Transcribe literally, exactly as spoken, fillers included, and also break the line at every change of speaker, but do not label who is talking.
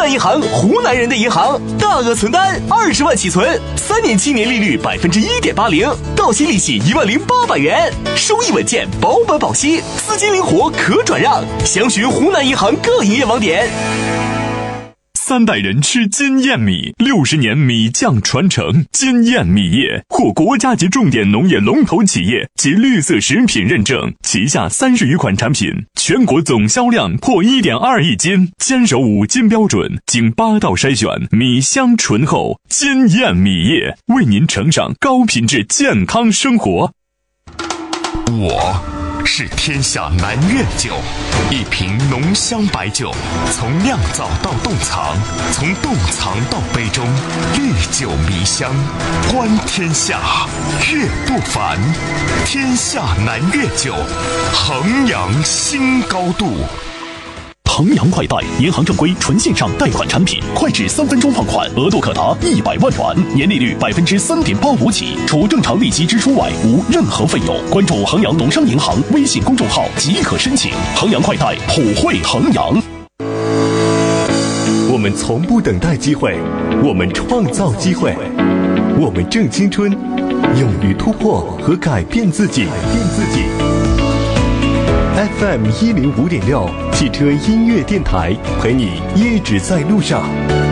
南银行，湖南人的银行，大额存单二十万起存，三年期年利率百分之一点八零，到期利息一万零八百元，收益稳健，保本保息，资金灵活可转让。详询湖南银行各营业网点。
三代人吃金燕米，六十年米酱传承。金燕米业获国家级重点农业龙头企业及绿色食品认证，旗下三十余款产品，全国总销量破一点二亿斤，坚守五金标准，经八道筛选，米香醇厚。金燕米业为您呈上高品质健康生活。
我是天下南粤酒，一瓶浓香白酒，从酿造到冻藏，从冻藏到杯中，历久弥香，观天下，阅不凡。天下南粤酒，衡阳新高度。
衡阳快贷，银行正规纯线上贷款产品，快至三分钟放款，额度可达一百万元，年利率百分之三点八五起，除正常利息支出外，无任何费用。关注衡阳农商银行微信公众号即可申请。衡阳快贷，普惠衡阳。
我们从不等待机会，我们创造机会，我们正青春，勇于突破和改变自己。改变自己。F M 一零五点六，汽车音乐电台，陪你一直在路上。